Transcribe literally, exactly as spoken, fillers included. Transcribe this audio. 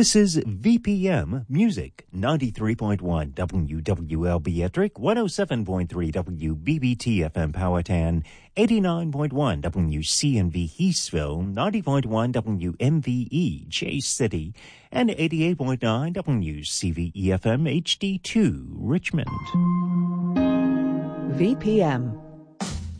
This is V P M Music, ninety-three point one W W L B Ettrick, one oh seven point three W B B T F M Powhatan, eighty-nine point one W C N V Heathsville, ninety point one W M V E Chase City, and eighty-eight point nine W C V E F M H D two Richmond. V P M,